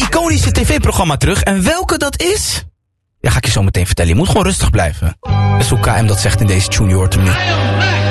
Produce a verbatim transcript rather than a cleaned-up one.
iconische tv-programma terug. En welke dat is? Ja, ga ik je zo meteen vertellen. Je moet gewoon rustig blijven. Dat is hoe K M dat zegt in deze tune, je hoort hem nu.